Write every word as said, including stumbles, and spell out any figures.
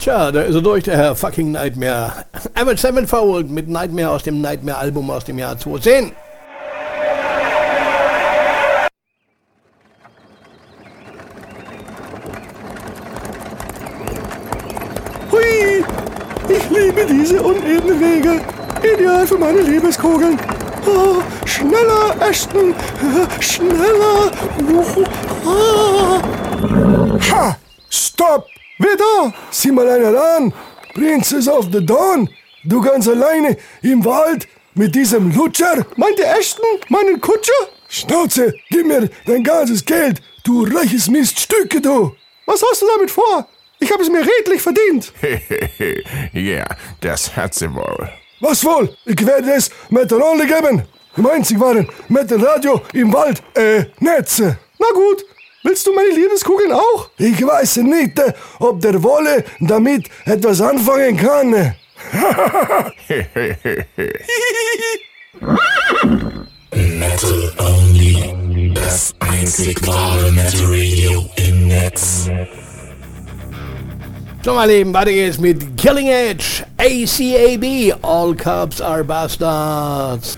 Tja, da ist er durch, der Herr fucking Nightmare. Avenged Sevenfold mit Nightmare aus dem Nightmare-Album aus dem Jahr zweitausendzehn. Hui, ich liebe diese unebenen Wege. Ideal für meine Liebeskugeln. Oh, schneller, Ashton, schneller. Oh. Ha, stopp. Wer da? Sieh mal einer an. Princess of the Dawn. Du ganz alleine im Wald mit diesem Lutscher. Meint ihr Ashton? Meinen Kutscher? Schnauze, gib mir dein ganzes Geld. Du reiches Miststücke, du. Was hast du damit vor? Ich habe es mir redlich verdient. Ja, das hat sie wohl. Was wohl? Ich werde es mit der Rolle geben. Im einzig waren mit dem Radio im Wald, äh, Netze. Na gut. Willst du meine Liebeskugeln auch? Ich weiß nicht, ob der Wolle damit etwas anfangen kann. Metal Only, das einzig wahre Metal Radio im Netz. So, mein Lieben, weiter geht's mit Killing Edge, A C A B, All Cops Are Bastards.